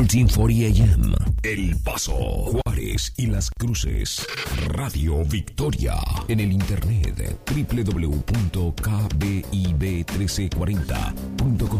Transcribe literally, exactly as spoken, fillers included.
catorce cuarenta A M. El Paso, Juárez y Las Cruces. Radio Victoria. En el internet doble u doble u doble u punto k b i b uno tres cuarenta punto com.